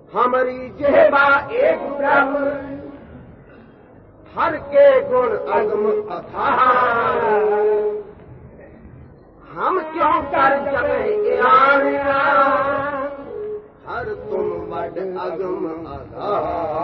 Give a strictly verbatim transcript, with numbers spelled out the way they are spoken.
हमारी जेबा एक ब्रह्म हर के गुण अगम अथाह हम क्यों कर जमे आना हर तुम वड अगम अथाह।